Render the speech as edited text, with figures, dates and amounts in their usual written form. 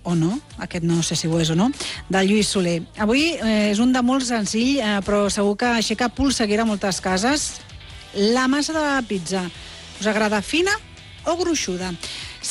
o no, aquest no sé si ho és o no, de Lluís Soler. Avui és un de molt senzill, però segur que aixeca polseguera a moltes cases. La massa de la pizza us agrada fina o gruixuda?